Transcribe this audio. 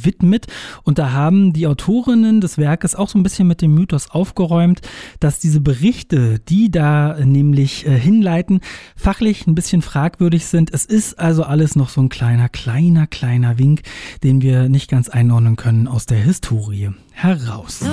gewidmet. Und da haben die Autorinnen des Werkes auch so ein bisschen mit dem Mythos aufgeräumt, dass diese Berichte, die da nämlich hinleiten, fachlich ein bisschen fragwürdig sind. Es ist also alles noch so ein kleiner Wink, den wir nicht ganz einordnen können aus der Historie heraus.